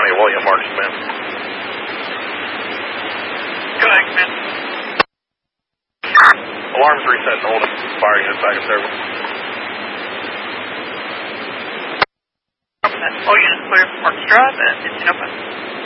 County, William Mark Smith. Go ahead, Smith. Alarms reset and hold it. Fire unit back at service. All units clear from Marks Drive and 15 open.